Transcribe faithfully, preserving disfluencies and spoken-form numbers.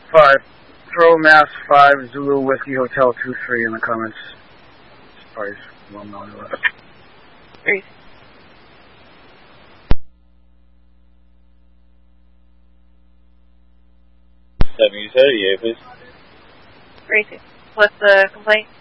five. Throw Mass five Zulu Whiskey Hotel two three in the comments. This party's well known to us. Great. seven, you said, yeah, please. Gracie, what's the complaint?